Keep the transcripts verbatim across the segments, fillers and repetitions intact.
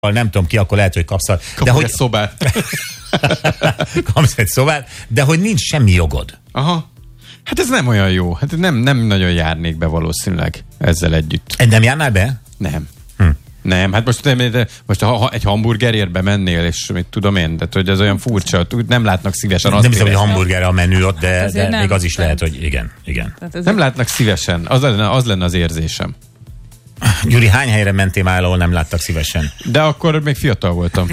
nem tudom ki, akkor lehet, hogy kapsz. Kapsz de hogy egy szobát. kapsz egy szobát, de hogy nincs semmi jogod. Aha. Hát ez nem olyan jó. Hát nem, nem nagyon járnék be valószínűleg ezzel együtt. Egy nem járnál be? Nem. Hm. Nem, hát most, de most ha, ha egy hamburgerért bemennél, és mit tudom én, de hogy ez olyan furcsa, nem látnak szívesen. Nem hiszem, hogy hamburger a menü ott, de, Hát de nem, még az is nem. lehet, hogy igen. igen. Nem látnak szívesen, az lenne, az lenne az érzésem. Gyuri, hány helyre mentél már, ahol nem láttak szívesen? De akkor még fiatal voltam.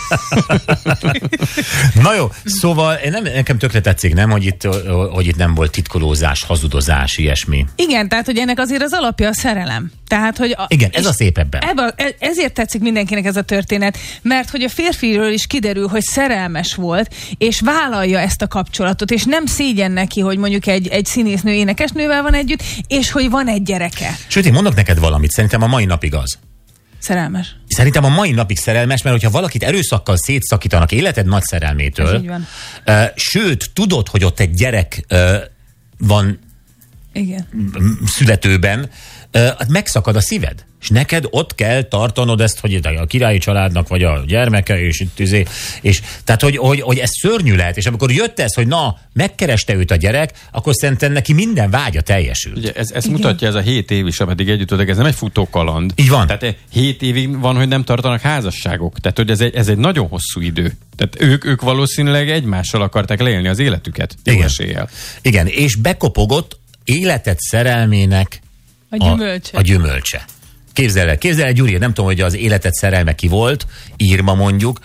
Na jó, szóval én nem, nekem tökre tetszik, nem, hogy itt, hogy itt nem volt titkolózás, hazudozás, ilyesmi. Igen, tehát hogy ennek azért az alapja a szerelem. Tehát, hogy a, Igen, ez a szép ebben. Ebbe, ezért tetszik mindenkinek ez a történet, mert hogy a férfiről is kiderül, hogy szerelmes volt, és vállalja ezt a kapcsolatot, és nem szégyen neki, hogy mondjuk egy, egy színésznő, énekesnővel van együtt, és hogy van egy gyereke. Sőt, én mondok neked valamit, szerintem a mai napig az. Szerelmes. Szerintem a mai napig szerelmes, mert hogyha valakit erőszakkal szétszakítanak életed nagy szerelmétől, Ez így van. Uh, sőt, tudod, hogy ott egy gyerek uh, van Igen. születőben, uh, megszakad a szíved. És neked ott kell tartanod ezt, hogy a királyi családnak vagy a gyermeke, és itt izé, és tehát, hogy, hogy, hogy ez szörnyű lehet, és amikor jött ez, hogy na, megkereste őt a gyerek, akkor szerintem neki minden vágya teljesült. Ugye ez, ez mutatja ez a hét év is, ameddig együtt voltak, ez nem egy futókaland. Így van. Tehát hét évig van, hogy nem tartanak házasságok. Tehát, hogy ez egy, ez egy nagyon hosszú idő. Tehát ők, ők valószínűleg egymással akarták leélni az életüket. Igen. Eséllyel. Igen, és bekopogott életed szerelmének A gyümölcse. A, a gyümölcse. Képzeld el, képzeld el, Gyuri, nem tudom, hogy az életed szerelme ki volt, Irma mondjuk.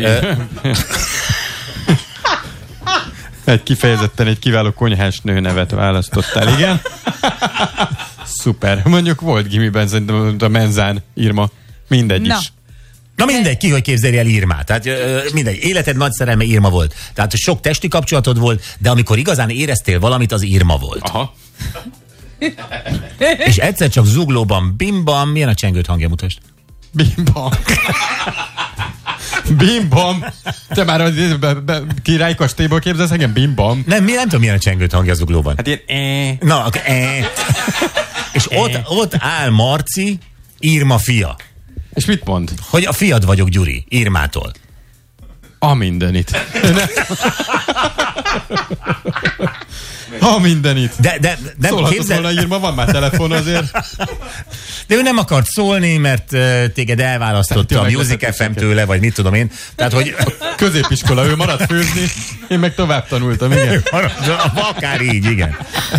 Egy kifejezetten egy kiváló konyhás nő nevet választottál, igen? Szuper. Mondjuk volt gimiben szerintem a menzán Irma. Mindegy Na. is. Na mindegy, ki, hogy képzelj el Irmát. Tehát ö, mindegy, életed nagy szerelme Irma volt. Tehát sok testi kapcsolatod volt, de amikor igazán éreztél valamit, az Irma volt. Aha. És egyszer csak zuglóban bimbam, milyen a csengőt hangja, mutasd? Bimbam. Bimbam. Te már a be, be, királyi kastélyból képzelsz engem? Bimbam. Nem, mi nem tudom, milyen a csengőt hangja zuglóban. Hát ilyen e. Na, akkor e. És ott, ott áll Marci, Irma fia. És mit mond? Hogy a fiad vagyok, Gyuri, Irmától. A mindenit. A mindenit. De, de nem Szólhatott képzel... volna Irma, van már telefon azért. De ő nem akart szólni, mert uh, téged elválasztotta a Music ef em tőle, vagy mit tudom én. Tehát, hogy... Középiskola, ő maradt főzni, én meg tovább tanultam, igen. Akár így, igen.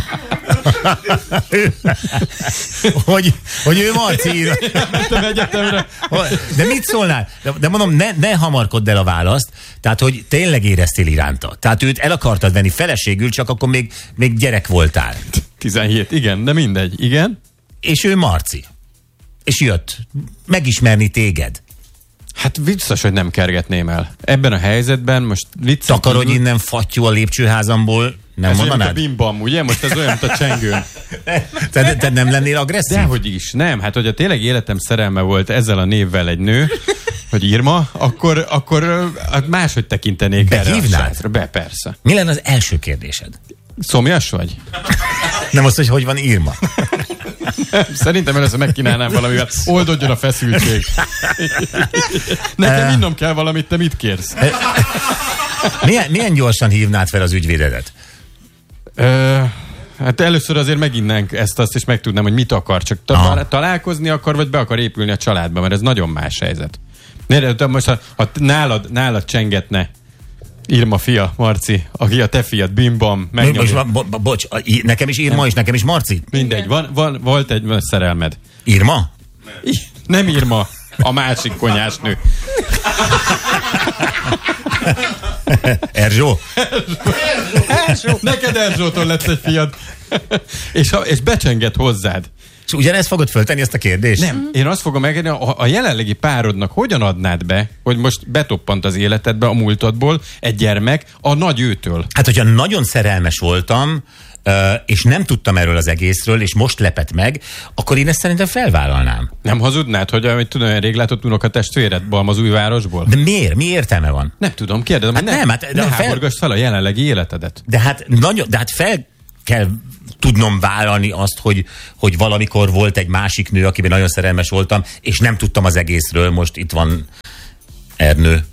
hogy, hogy ő Marci ír. Mentem egyetemre. De mit szólnál? De, de mondom, ne, ne hamarkodd el a választ. Tehát, hogy tényleg éreztél iránta. Tehát őt el akartad venni feleségül, csak akkor még, még gyerek voltál. tizenhét, igen, de mindegy, igen. És ő Marci. És jött megismerni téged. Hát vicces, hogy nem kergetném el. Ebben a helyzetben most vicces. Takarodj innen, fattyú a lépcsőházamból. Nem ez mondanád? olyan, mint a bimbam, ugye? Most ez olyan, mint a csengőn. Te, te nem lennél agresszív? Dehogy is, nem. Hát, hogyha tényleg életem szerelme volt ezzel a névvel egy nő, hogy Irma, akkor, akkor hát máshogy tekintenék erre a Behívnád? srácra. Be, persze. Mi lenne az első kérdésed? Szomjas vagy? Nem azt, hogy hogy van Irma. Szerintem először megkínálnám valamivel. Oldodjon a feszültség. Nekem innom kell valamit, te mit kérsz? Milyen, milyen gyorsan hívnád fel az ügyvédedet? Ö, hát először azért meginnánk ezt-azt, és megtudnám, hogy mit akar. Csak ta- találkozni akar, vagy be akar épülni a családba, mert ez nagyon más helyzet. Ne, most ha, ha nálad, nálad csengetne Irma fia, Marci, aki a te fiad, bimbam, megnyomja. Bo- bo- bocs, nekem is Irma, és nekem is Marci? Mindegy, van, van, volt egy van szerelmed. Irma? Nem. Nem Irma, a másik konyhásnő. Erzsó? Erzsó. Neked Erzsótól lett egy fiad. és, ha, és becsenged hozzád. És ugyanezt fogod föltenni, ezt a kérdést? Nem, én azt fogom megérni, a, a jelenlegi párodnak hogyan adnád be, hogy most betoppant az életedbe a múltadból egy gyermek a nagy őtől? Hát, hogyha nagyon szerelmes voltam, és nem tudtam erről az egészről, és most lepett meg, akkor én ezt szerintem felvállalnám. Nem hazudnád, hogy amit tudom, olyan rég látott unok a testvéred Balmazújvárosból? De miért? Mi értelme van? Nem tudom, kérdezem, Hát ne, nem, hát, ne fel... háborgass fel a jelenlegi életedet. De hát, nagyon, de hát fel kell tudnom vállalni azt, hogy, hogy valamikor volt egy másik nő, akiben nagyon szerelmes voltam, és nem tudtam az egészről, most itt van Ernő.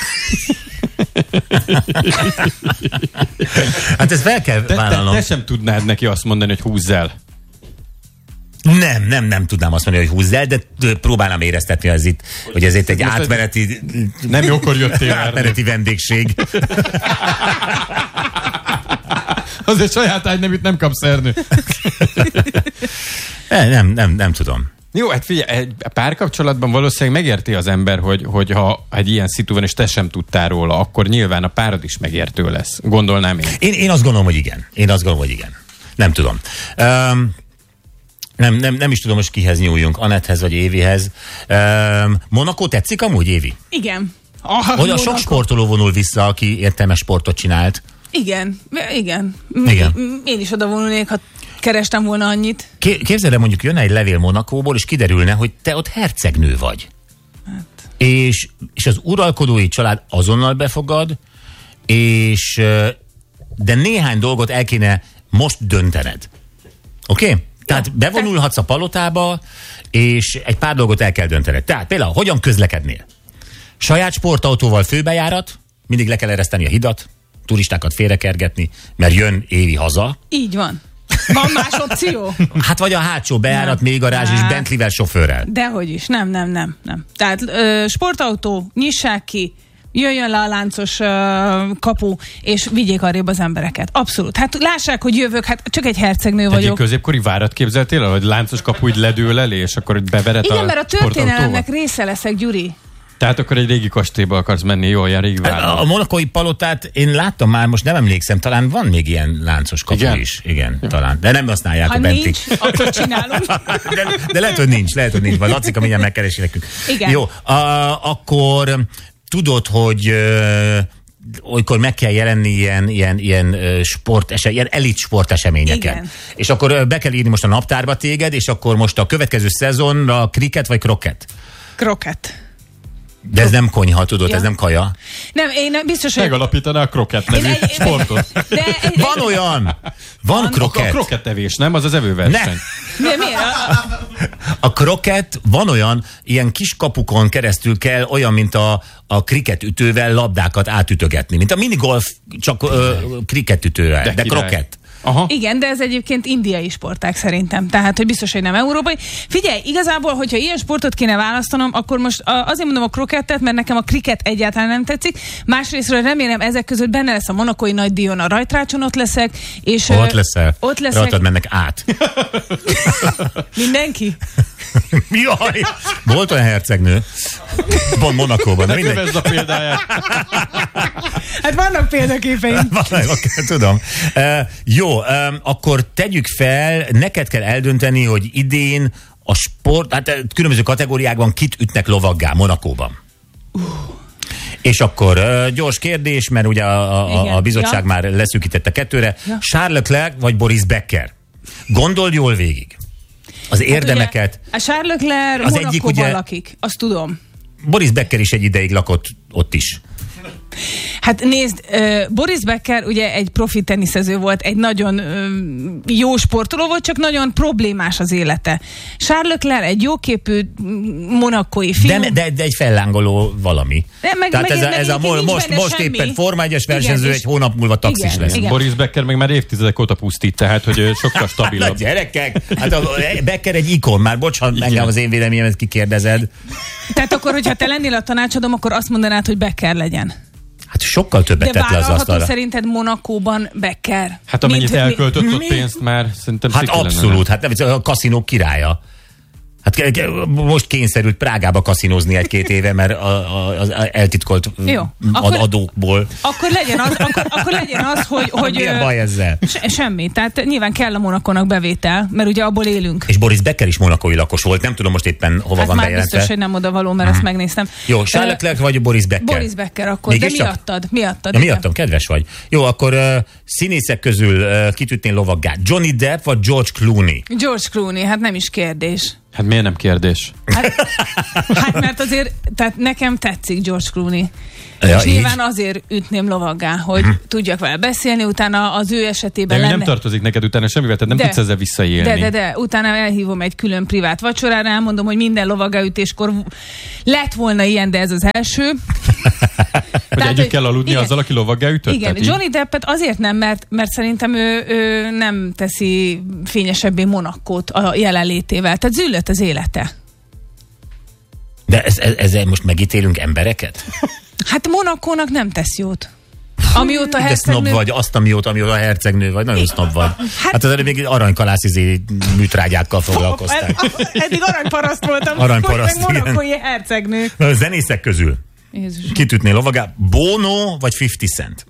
Hát ezt fel kell te, vállalnom. Te, te sem tudnád neki azt mondani, hogy húzz el. Nem, nem, nem tudnám azt mondani, hogy húzz el, de próbálnám éreztetni az itt, hogy ez itt egy most átmeneti... Nem jókor jöttél, átmeneti vendégség. Azért saját ágynevűt nem kapsz, Ernő. nem, nem, nem, nem tudom. Jó, hát figyelj, egy párkapcsolatban valószínűleg megérti az ember, hogy, hogy ha egy ilyen szitu van, és te sem tudtál róla, akkor nyilván a párod is megértő lesz. Gondolnám én. Én, én azt gondolom, hogy igen. Én azt gondolom, hogy igen. Nem tudom. Um, nem, nem, nem is tudom, most kihez nyúljunk. Anethez vagy Évihez. Um, Monaco tetszik amúgy, Évi? Igen. Ah, hogy a sok sportoló vonul vissza, aki értelmes sportot csinált. Igen, igen. Igen. Én is oda vonulnék, ha kerestem volna annyit. Képzeld el, mondjuk jönne egy levél Monacóból, és kiderülne, hogy te ott hercegnő vagy. Hát. És, és az uralkodói család azonnal befogad, és de néhány dolgot el kéne most döntened. Oké? Okay? Tehát bevonulhatsz a palotába, és egy pár dolgot el kell döntened. Tehát például, hogyan közlekednél? Saját sportautóval főbejárat, mindig le kell ereszteni a hidat, turistákat félrekergetni, mert jön Évi haza. Így van. Van más opció? Hát vagy a hátsó bejárat, még garázs és Bentleyvel sofőrrel. Dehogy is. Nem, nem, nem. nem. Tehát ö, sportautó, nyissák ki, jöjjön le a láncos ö, kapu, és vigyék arrébb az embereket. Abszolút. Hát lássák, hogy jövök, hát csak egy hercegnő vagyok. Egy középkori várat képzeltél el, hogy láncos kapu így ledől elé, és akkor bevered igen, a mert a történelemnek része leszek, Gyuri. Tehát akkor egy régi kastélyba akarsz menni, jó, olyan régi várat. A, a monacói palotát én láttam már, most nem emlékszem, talán van még ilyen láncos kapu igen? is. Igen, ja. Talán. De nem használják ha a Bentley. nincs, akkor csinálunk. de, de lehet, hogy nincs, lehet, hogy nincs. Vagy Lacika mindjárt megkeresi nekünk. Igen. Jó, a, akkor tudod, hogy ö, olykor meg kell jelenni ilyen, ilyen, ilyen, sport, ilyen elit sporteseményeken. Igen. És akkor be kell írni most a naptárba téged, és akkor most a következő szezonra kriket vagy kroket? Kroket. De ez nem konyha, tudod, ja. Ez nem kaja. Nem, én biztos, hogy... Megalapítaná a kroket nevű egy, sportot. De, de, van olyan! Van, van kroket. A krokettevés, nem? Az az evőverseny. Ne. Mi, miért? A, a kroket van olyan, ilyen kis kapukon keresztül kell, olyan, mint a, a kriketütővel labdákat átütögetni. Mint a minigolf, csak ö, kriketütővel, de, de kroket. Aha. Igen, de ez egyébként indiai sportág szerintem. Tehát, hogy biztos, hogy nem európai. Figyelj, igazából, hogyha ilyen sportot kéne választanom, akkor most azért mondom a krokettet, mert nekem a kriket egyáltalán nem tetszik. Másrésztről remélem ezek között benne lesz a monacói nagydíjon, a rajtrácson ott leszek. És ott leszel. Ott leszek. Rajtad mennek át. Mindenki? Jaj! Volt olyan hercegnő. Van Monacóban. De mindegy. a példáját. Hát vannak példaképeim. Tudom. Uh, jó, um, akkor tegyük fel, neked kell eldönteni, hogy idén a sport, hát különböző kategóriákban kit ütnek lovaggá Monacóban. Uh. És akkor uh, gyors kérdés, mert ugye a, a, a bizottság ja. már leszűkítette kettőre. Ja. Charles Leclerc vagy Boris Becker? Gondold jól végig. Az érdemeket. Hát ugye, a Charles Leclerc Monacóban ugye, lakik, azt tudom. Boris Becker is egy ideig lakott ott is. Hát nézd, uh, Boris Becker ugye egy profi teniszező volt, egy nagyon uh, jó sportoló volt, csak nagyon problémás az élete. Charles Leclerc egy jóképű monacói fiú. De, de, de egy fellángoló valami. De meg, Tehát meg, ez, a, meg, ez a mo- most, most éppen Forma egyes versenyző, egy hónap múlva taxis igen, lesz. Igen. Boris Becker meg már évtizedek óta pusztít, tehát hogy sokkal stabilabb. Na gyerekek, hát a Becker egy ikon, már bocsánat, engem az én véleményemet kikérdezed. Tehát akkor, hogyha te lennél a tanácsadom, akkor azt mondanád, hogy Becker legyen. Hát sokkal többet tett le az asztalra. De szerinted Monacóban Becker? Hát amennyit mint, elköltött ott pénzt már, szerintem hát abszolút, hát nem, a kaszinók királya. Hát most kényszerült Prágába kaszinózni egy-két éve, mert az eltitkolt jó, akkor, adókból. Akkor legyen az, akkor, akkor legyen az hogy... hogy mi a baj ezzel? Se, semmi. Tehát nyilván kell a Monacónak bevétel, mert ugye abból élünk. És Boris Becker is monacói lakos volt, nem tudom most éppen hova hát van már bejelentve. biztos, hogy nem oda való, mert hmm. ezt megnéztem. Jó, Charles Leclerc vagy Boris Becker? Boris Becker akkor, mégis de miattad? Miattad? Ja, miattam, kedves vagy. Jó, akkor uh, színészek közül uh, kitütnél lovaggá. Johnny Depp vagy George Clooney? George Clooney, hát nem is kérdés. Hát miért nem kérdés? Hát, hát mert azért, tehát nekem tetszik George Clooney. Ja, és így? nyilván azért ütném lovaggá, hogy uh-huh. tudjak vele beszélni, utána az ő esetében de lenne... nem tartozik neked utána semmivel, tehát nem de, tudsz ezzel visszaélni. De, de, de, utána elhívom egy külön privát vacsorára, elmondom, hogy minden lovaggaütéskor lett volna ilyen, de ez az első. hogy Tehát, együtt kell aludni igen, azzal, aki lovaggá ütött? Igen, Tehát Johnny Deppet azért nem, mert, mert szerintem ő, ő nem teszi fényesebbé Monacót a jelenlétével. Tehát züllött az élete. De ez, ez, ezzel most megítélünk embereket? Hát Monacónak nem tesz jót. Amióta de hercegnő... sznob vagy, azt amióta, amióta a hercegnő vagy, nagyon sznob vagy. Hát, hát az előbb még aranykalászizé műtrágyákkal foglalkoztál. Eddig aranyparaszt voltam, aranyparaszt, most meg monacói hercegnő. Na, a zenészek közül Jézus. kit ütnél lovagá? Bono vagy fifty Cent?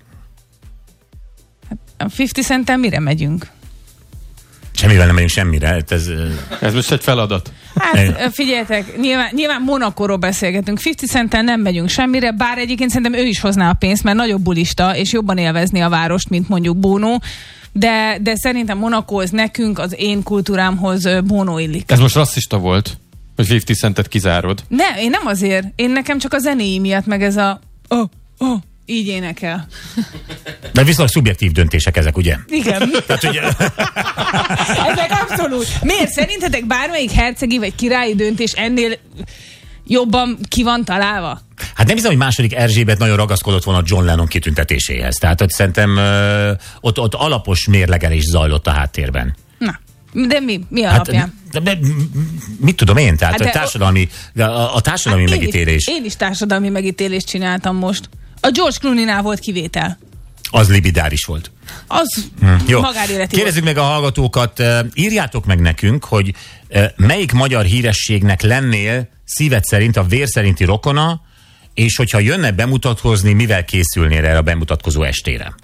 A fifty Centen mire megyünk? Semmivel nem megyünk semmire. Ez, ez most egy feladat. Hát figyeljetek, nyilván, nyilván Monacóról beszélgetünk. fifty Centen nem megyünk semmire, bár egyébként szerintem ő is hozná a pénzt, mert nagyobb bulista, és jobban élvezni a várost, mint mondjuk Bono. De, de szerintem Monaco az nekünk, az én kultúrámhoz Bono illik. Ez most rasszista volt, hogy fifty Centet kizárod. Nem, én nem azért. Én nekem csak a zenéi miatt, meg ez a oh, oh, így énekel. De viszont szubjektív döntések ezek, ugye? Igen. Tehát, ugye... ezek abszolút. Miért szerintetek bármelyik hercegi vagy királyi döntés ennél jobban ki van találva? Hát nem hiszem, hogy második Erzsébet nagyon ragaszkodott volna John Lennon kitüntetéséhez. Tehát ott szerintem ö, ott, ott alapos mérlegelés zajlott a háttérben. Na, de mi? Mi Hát, alapján? de, de, mit tudom én? Tehát Hát a társadalmi, a, a társadalmi hát megítélés. Én is, én is társadalmi megítélést csináltam most. A George Clooney-nál volt kivétel. Az libidáris volt. Az hm, jó. magánéleti. Kérdezzük meg a hallgatókat, írjátok meg nekünk, hogy melyik magyar hírességnek lennél szíved szerint a vér szerinti rokona, és hogyha jönne bemutatkozni, mivel készülnél erre a bemutatkozó estére?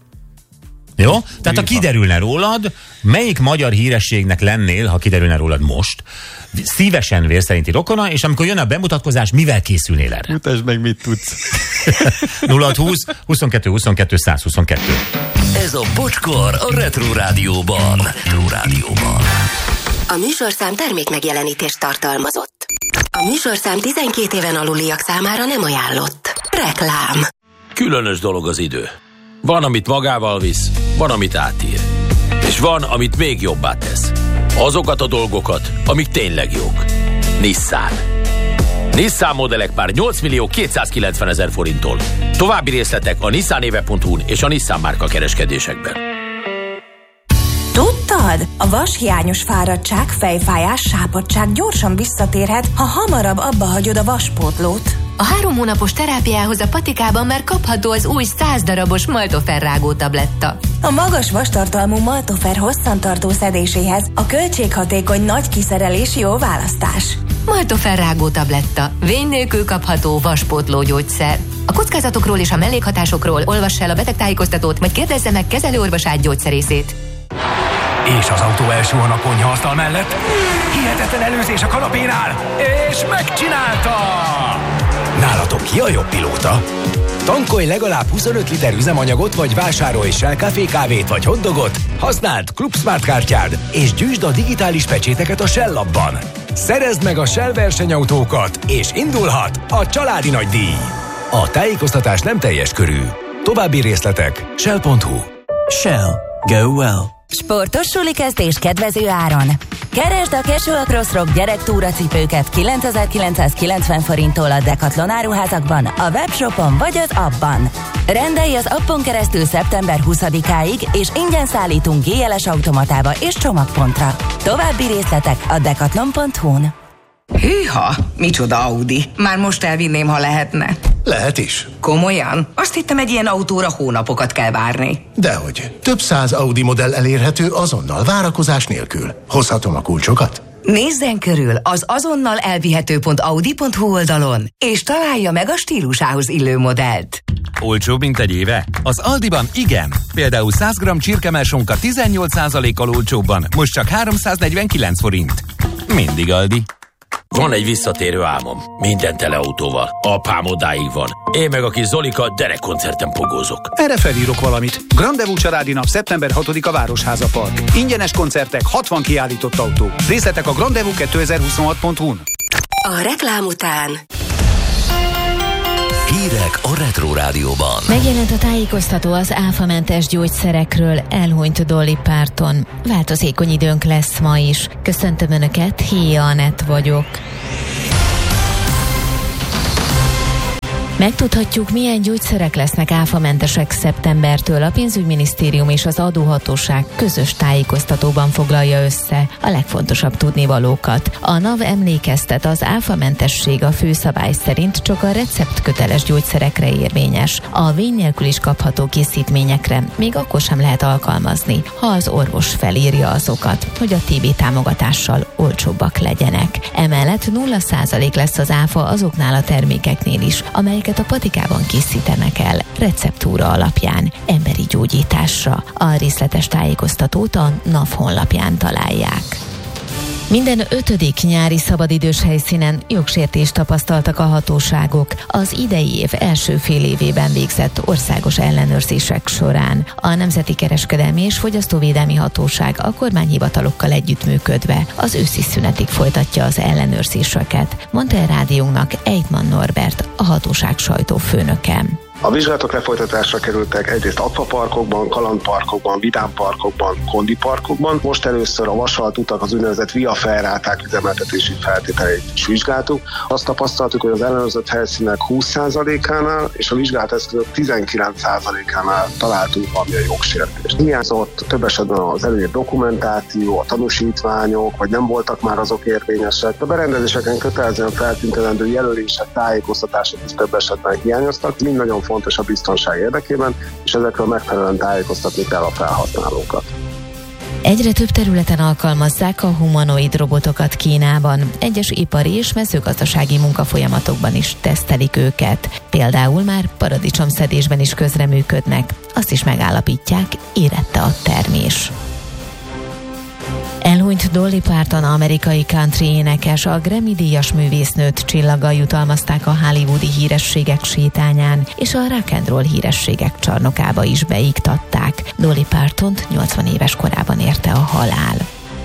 Jó? Tehát ha kiderülne rólad, melyik magyar hírességnek lennél, ha kiderülne rólad most, szívesen vér szerinti rokona, és amikor jön a bemutatkozás, mivel készülnél erre? Mutasd meg, mit tudsz. nulla hat húsz huszonkettő huszonkettő száz huszonkettő. Ez a Bocskor a Retro Rádióban. Retro Rádióban. A műsorszám termék megjelenítést tartalmazott. A műsorszám tizenkét éven aluliak számára nem ajánlott. Reklám. Különös dolog az idő. Van, amit magával visz, van, amit átír. És van, amit még jobbá tesz. Azokat a dolgokat, amik tényleg jók. Nissan. Nissan modellek már nyolc millió kétszázkilencven ezer forinttól. További részletek a nissanéve pont hu-n és a Nissan márka kereskedésekben. Tudtad? A vashiányos fáradtság, fejfájás, sápadtság gyorsan visszatérhet, ha hamarabb abba hagyod a vaspótlót. A három hónapos terápiához a patikában már kapható az új száz darabos Maltofer rágó tabletta. A magas vastartalmú Maltofer hosszantartó szedéséhez a költséghatékony nagy kiszerelés jó választás. Maltofer rágó tabletta. Vény nélkül kapható vaspótló gyógyszer. A kockázatokról és a mellékhatásokról olvass el a betegtájékoztatót, vagy kérdezze meg kezelőorvosát gyógyszerészét. És az autó elsúlyog a konyhaasztal mellett. Hihetetlen előzés a kanapénál, és megcsinálta! Nálatok ki a jobb pilóta? Tankolj legalább huszonöt liter üzemanyagot, vagy vásárolj Shell Café kávét vagy hotdogot, használd Club Smart kártyád, és gyűjtsd a digitális pecséteket a Shell labban. Szerezd meg a Shell versenyautókat, és indulhat a családi nagydíj. A tájékoztatás nem teljes körű. További részletek shell pont hu. Shell. Go well. Sportos suli kezdés kedvező áron. Keresd a Casual Cross Rock gyerektúra cipőket kilencezer-kilencszázkilencven forinttól a Decathlon áruházakban, a webshopon vagy az appban. Rendelj az appon keresztül szeptember huszadikáig, és ingyen szállítunk gé el es automatába és csomagpontra. További részletek a decathlon pont hu-n. Hűha, micsoda Audi. Már most elvinném, ha lehetne. Lehet is. Komolyan? Azt hittem, egy ilyen autóra hónapokat kell várni. Dehogy. Több száz Audi modell elérhető azonnal, várakozás nélkül. Hozhatom a kulcsokat? Nézzen körül az azonnal elvihető pont audi pont hu oldalon, és találja meg a stílusához illő modellt. Olcsóbb, mint egy éve? Az Aldiban igen. Például száz gramm csirkemelsonka tizennyolc százalékkal olcsóbban, most csak háromszáznegyvenkilenc forint. Mindig Aldi. Van egy visszatérő álmom. Minden teleautóval. Apám odáig van. Én meg a kis Zolika derekkoncerten pogózok. Erre felírok valamit. Grandevú családi nap szeptember hatodika Városháza Park. Ingyenes koncertek, hatvan kiállított autó. Részletek a grandevú kétezer-huszonhat pont hu-n. A reklám után Hírek a Retro Rádióban. Megjelent a tájékoztató az áfamentes gyógyszerekről, elhunyt Dolly Parton. Változékony időnk lesz ma is. Köszöntöm Önöket, Héja Anett vagyok. Megtudhatjuk, milyen gyógyszerek lesznek áfamentesek szeptembertől. A pénzügyminisztérium és az adóhatóság közös tájékoztatóban foglalja össze a legfontosabb tudnivalókat. A NAV emlékeztet, az áfamentesség a főszabály szerint csak a receptköteles gyógyszerekre érvényes. A vény nélkül is kapható készítményekre még akkor sem lehet alkalmazni, ha az orvos felírja azokat, hogy a té bé támogatással olcsóbbak legyenek. Emellett nulla százalék lesz az áfa azoknál a termékeknél is, amelyeket a patikában készítenek el receptúra alapján emberi gyógyításra. A részletes tájékoztatót a NAV honlapján találják. Minden ötödik nyári szabadidős helyszínen jogsértést tapasztaltak a hatóságok az idei év első fél évében végzett országos ellenőrzések során. A Nemzeti Kereskedelmi és Fogyasztóvédelmi Hatóság a kormányhivatalokkal együttműködve az őszi szünetig folytatja az ellenőrzéseket, mondta a rádiónknak Eidman Norbert, a hatóság sajtófőnöke. A vizsgálatok lefolytatásra kerültek egyrészt akvaparkokban, kalandparkokban, vidámparkokban, kondiparkokban. Most először a vasalt utak, az úgynevezett via ferráták üzemeltetési feltételeit is vizsgáltuk. Azt tapasztaltuk, hogy az ellenőrzött helyszínek húsz százalékánál és a vizsgált eszközök tizenkilenc százalékánál találtunk valamilyen jogsértést. Hiányzott több esetben az előírt dokumentáció, a tanúsítványok, vagy nem voltak már azok érvényesek. A berendezéseken kötelezően feltüntetendő jelölések, tájékoztatások is több esetben hiányoztak. Mind nagyon fontos a biztonság érdekében, és ezekről megfelelően tájékoztatni kell a felhasználókat. Egyre több területen alkalmazzák a humanoid robotokat Kínában. Egyes ipari és mezőgazdasági munkafolyamatokban is tesztelik őket. Például már paradicsomszedésben is közreműködnek. Azt is megállapítják, érette a termés. Elhunyt Dolly Parton, amerikai country énekes, a Grammy-díjas művésznőt csillaggal jutalmazták a hollywoodi hírességek sétányán, és a rock and roll hírességek csarnokába is beiktatták. Dolly Partont nyolcvan éves korában érte a halál.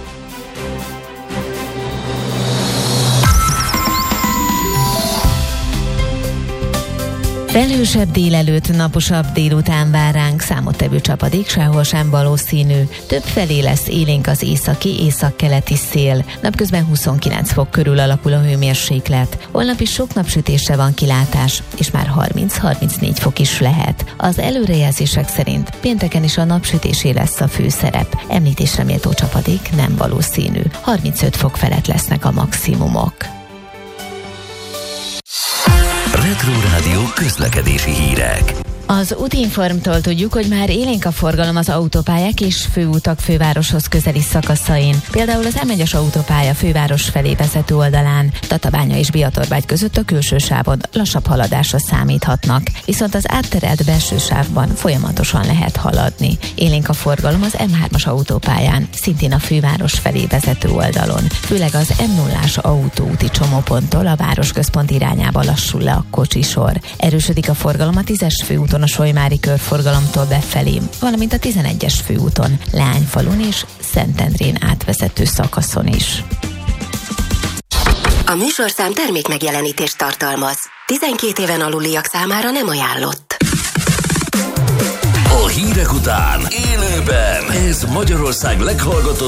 Felhősebb délelőtt, naposabb délután vár ránk, számottevő csapadék sehol sem valószínű. Többfelé lesz élénk az északi, északkeleti szél. Napközben huszonkilenc fok körül alakul a hőmérséklet. Holnap is sok napsütésre van kilátás, és már harminc-harmincnégy fok is lehet. Az előrejelzések szerint pénteken is a napsütésé lesz a főszerep. Említésre méltó csapadék nem valószínű. harmincöt fok felett lesznek a maximumok. Retro Rádió közlekedési hírek. Az Útinformtól tudjuk, hogy már élénk a forgalom az autópályák és főutak fővároshoz közeli szakaszain. Például az em egyes autópálya főváros felé vezető oldalán, Tatabánya és Biatorbágy között a külső sávon lassabb haladásra számíthatnak, viszont az átterelt belső sávban folyamatosan lehet haladni. Élénk a forgalom az em hármas autópályán, szintén a főváros felé vezető oldalon, főleg az em nullás autóúti csomóponttól a városközpont irányába lassul le a kocsisor. Erősödik a forgalom a tízes főúton a Solymári körforgalomtól befelé, valamint a tizenegyes főúton, Leányfalun és Szentendrén átvezető szakaszon is. A műsorszám termék megjelenítést tartalmaz. tizenkét éven aluliak számára nem ajánlott. A hírek után élőben ez Magyarország leghallgatottabb